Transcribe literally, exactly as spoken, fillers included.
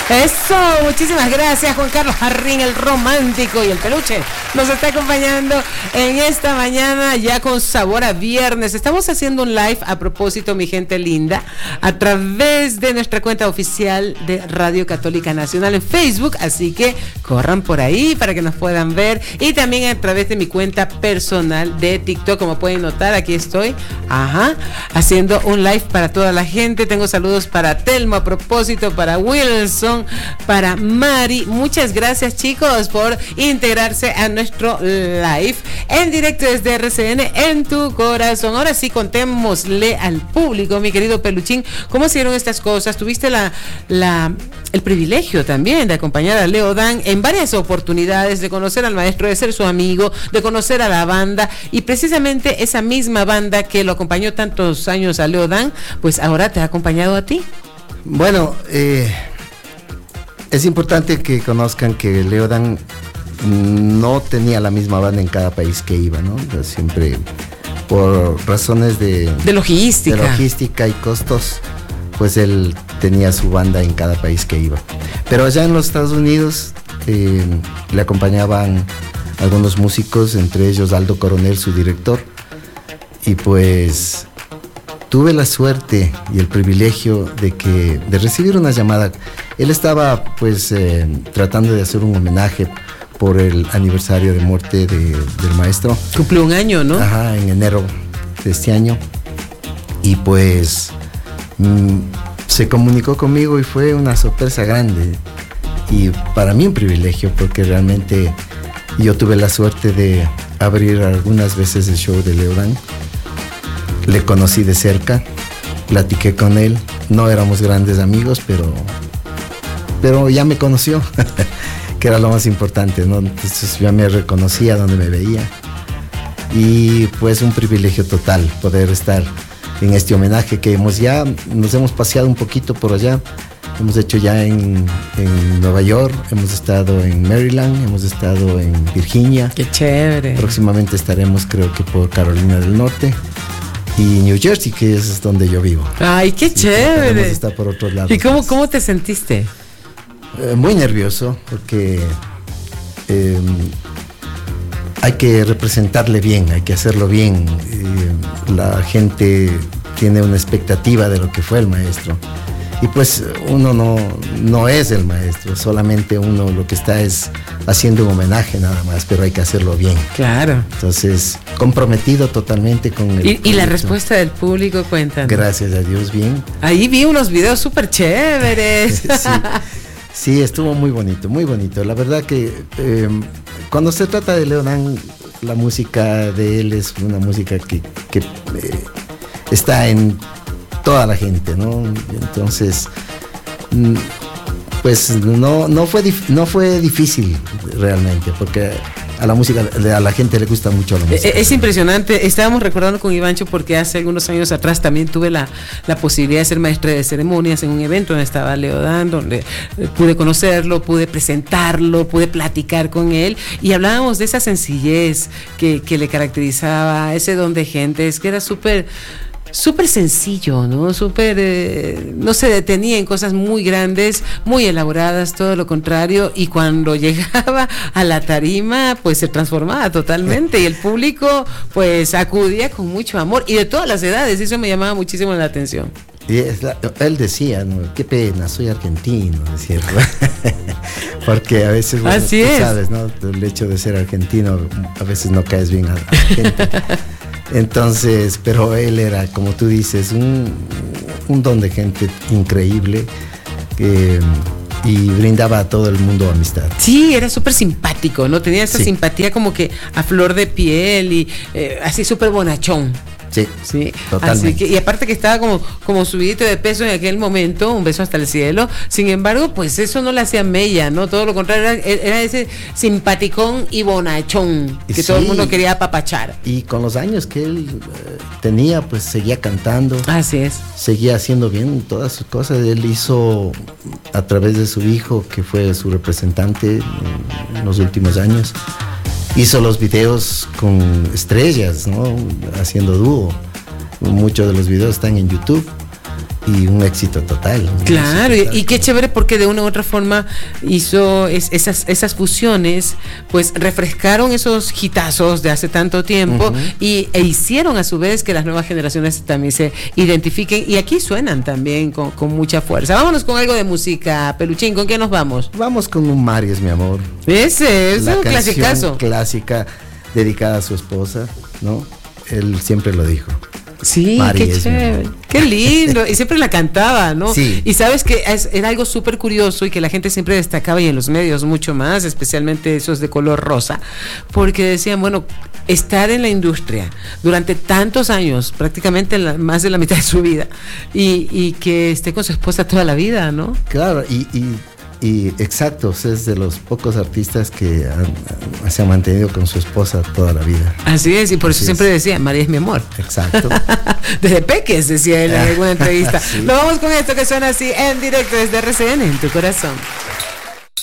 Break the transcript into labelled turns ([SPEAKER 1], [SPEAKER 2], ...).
[SPEAKER 1] Eso, muchísimas gracias Juan Carlos Jarrín, el romántico, y el peluche nos está acompañando en esta mañana ya con sabor a viernes. Estamos haciendo un live a propósito, mi gente linda, a través de nuestra cuenta oficial de Radio Católica Nacional en Facebook, así que corran por ahí para que nos puedan ver, y también a través de mi cuenta personal de TikTok. Como pueden notar, aquí estoy, ajá, haciendo un live para toda la gente. Tengo saludos para Telmo a propósito, para Wilson, para Mari. Muchas gracias, chicos, por integrarse a nuestro live en directo desde R C N en tu corazón. Ahora sí, contémosle al público, mi querido Peluchín, cómo se dieron estas cosas. Tuviste la, la, el privilegio también de acompañar a Leodán en varias oportunidades, de conocer al maestro, de ser su amigo, de conocer a la banda, y precisamente esa misma banda que lo acompañó tantos años a Leodán, pues ahora te ha acompañado a ti.
[SPEAKER 2] Bueno, eh es importante que conozcan que Leodán no tenía la misma banda en cada país que iba, ¿no? Siempre por razones de,
[SPEAKER 1] de logística.
[SPEAKER 2] de logística y costos, pues él tenía su banda en cada país que iba. Pero allá en los Estados Unidos eh, le acompañaban algunos músicos, entre ellos Aldo Coronel, su director, y pues tuve la suerte y el privilegio de que de recibir una llamada. Él estaba pues eh, tratando de hacer un homenaje por el aniversario de muerte de, del maestro.
[SPEAKER 1] Cumplió un año, ¿no?
[SPEAKER 2] Ajá, en enero de este año. Y pues mmm, se comunicó conmigo y fue una sorpresa grande. Y para mí un privilegio, porque realmente yo tuve la suerte de abrir algunas veces el show de Leodán. Le conocí de cerca, platiqué con él, no éramos grandes amigos, pero, pero ya me conoció, que era lo más importante, ¿no? Entonces ya me reconocía donde me veía, y pues un privilegio total poder estar en este homenaje que hemos ya, nos hemos paseado un poquito por allá, hemos hecho ya en, en Nueva York, hemos estado en Maryland, hemos estado en Virginia.
[SPEAKER 1] ¡Qué chévere!
[SPEAKER 2] Próximamente estaremos, creo que por Carolina del Norte y New Jersey, que es donde yo vivo.
[SPEAKER 1] ¡Ay, qué chévere!
[SPEAKER 2] Está por otros lados.
[SPEAKER 1] ¿Y cómo, cómo te sentiste?
[SPEAKER 2] Eh, muy nervioso, porque eh, hay que representarle bien, hay que hacerlo bien. Eh, la gente tiene una expectativa de lo que fue el maestro. Y pues uno no, no es el maestro, solamente uno lo que está es haciendo un homenaje nada más, pero hay que hacerlo bien.
[SPEAKER 1] Claro.
[SPEAKER 2] Entonces, comprometido totalmente con el...
[SPEAKER 1] ¿Y, y la respuesta del público, cuéntanos?
[SPEAKER 2] Gracias a Dios, bien.
[SPEAKER 1] Ahí vi unos videos súper chéveres.
[SPEAKER 2] Sí, sí, estuvo muy bonito, muy bonito. La verdad que eh, cuando se trata de Leodán, la música de él es una música que, que eh, está en toda la gente, ¿no? Entonces, pues no, no, fue, no fue difícil realmente, porque a la música, a la gente le gusta mucho la música.
[SPEAKER 1] Es impresionante. Estábamos recordando con Ivancho, porque hace algunos años atrás también tuve la, la posibilidad de ser maestra de ceremonias en un evento donde estaba Leodán, donde pude conocerlo, pude presentarlo, pude platicar con él, y hablábamos de esa sencillez que, que le caracterizaba, ese don de gente, es que era súper... súper sencillo, ¿no? Súper, eh, no se detenía en cosas muy grandes, muy elaboradas, todo lo contrario, y cuando llegaba a la tarima, pues se transformaba totalmente, y el público, pues, acudía con mucho amor, y de todas las edades, eso me llamaba muchísimo la atención.
[SPEAKER 2] Y es la, él decía, ¿no? Qué pena, soy argentino, decía. Porque a veces, bueno,
[SPEAKER 1] así
[SPEAKER 2] tú
[SPEAKER 1] es.
[SPEAKER 2] sabes, ¿no? El hecho de ser argentino, a veces no caes bien a, a la gente. Entonces, pero él era, como tú dices, un, un don de gente increíble, eh, y brindaba a todo el mundo amistad.
[SPEAKER 1] Sí, era súper simpático, ¿no? Tenía esa
[SPEAKER 2] sí.
[SPEAKER 1] simpatía como que a flor de piel, y eh, así súper bonachón.
[SPEAKER 2] Sí,
[SPEAKER 1] sí,
[SPEAKER 2] totalmente.
[SPEAKER 1] Así que, y aparte que estaba como, como subidito de peso en aquel momento, un beso hasta el cielo. Sin embargo, pues eso no le hacía mella, ¿no? Todo lo contrario, era, era ese simpaticón y bonachón que sí, todo el mundo quería apapachar.
[SPEAKER 2] Y con los años que él eh, tenía, pues seguía cantando.
[SPEAKER 1] Así es.
[SPEAKER 2] Seguía haciendo bien todas sus cosas. Él hizo, a través de su hijo, que fue su representante en, en los últimos años, hizo los videos con estrellas, ¿no? Haciendo dúo. Muchos de los videos están en YouTube. y un éxito total. Un
[SPEAKER 1] claro,
[SPEAKER 2] éxito total.
[SPEAKER 1] Y, y qué chévere porque de una u otra forma hizo es, esas, esas fusiones, pues refrescaron esos hitazos de hace tanto tiempo uh-huh. y, e hicieron a su vez que las nuevas generaciones también se identifiquen y aquí suenan también con, con mucha fuerza. Vámonos con algo de música, Peluchín, ¿con qué nos vamos?
[SPEAKER 2] Vamos con un Maries, mi amor.
[SPEAKER 1] Ese es un clasicazo.
[SPEAKER 2] Clásica dedicada a su esposa, ¿no? Él siempre lo dijo.
[SPEAKER 1] Sí,
[SPEAKER 2] Maries,
[SPEAKER 1] qué chévere, qué lindo, y siempre la cantaba, ¿no?
[SPEAKER 2] Sí.
[SPEAKER 1] Y sabes que es, era algo súper curioso y que la gente siempre destacaba y en los medios mucho más, especialmente esos de color rosa, porque decían, bueno, estar en la industria durante tantos años, prácticamente la, más de la mitad de su vida, y, y que esté con su esposa toda la vida, ¿no?
[SPEAKER 2] Claro, y... y Y exacto, es de los pocos artistas que han, se ha mantenido con su esposa toda la vida.
[SPEAKER 1] Así es, y por
[SPEAKER 2] Así
[SPEAKER 1] eso siempre
[SPEAKER 2] es.
[SPEAKER 1] decía, María es mi amor.
[SPEAKER 2] Exacto.
[SPEAKER 1] Desde peques, decía él en alguna entrevista. Sí. Lo vamos con esto que suena así en directo desde R C N, en tu corazón.